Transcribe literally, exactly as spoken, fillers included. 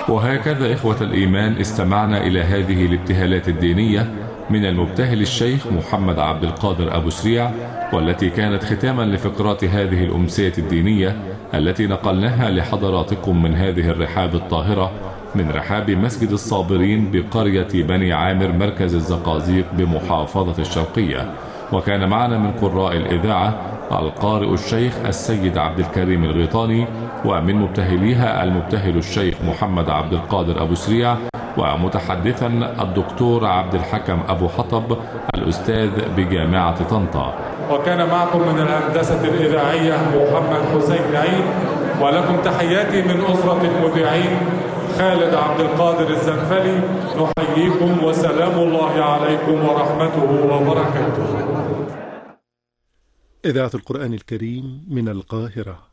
وهكذا إخوة الإيمان استمعنا إلى هذه الابتهالات الدينية من المبتهل الشيخ محمد عبد القادر أبو سريع، والتي كانت ختاما لفقرات هذه الأمسية الدينية التي نقلناها لحضراتكم من هذه الرحاب الطاهرة، من رحاب مسجد الصابرين بقرية بني عامر مركز الزقازيق بمحافظة الشرقية. وكان معنا من قراء الإذاعة القارئ الشيخ السيد عبد الكريم الغيطاني، ومن مبتهليها المبتهل الشيخ محمد عبد القادر أبو سريع، ومتحدثا الدكتور عبد الحكم أبو حطب الأستاذ بجامعة طنطا. وكان معكم من الهندسة الإذاعية محمد حسين عيد، ولكم تحياتي من أسرة المذيعين خالد عبد القادر الزنفلي. نحييكم وسلام الله عليكم ورحمته وبركاته. إذاعة القرآن الكريم من القاهرة.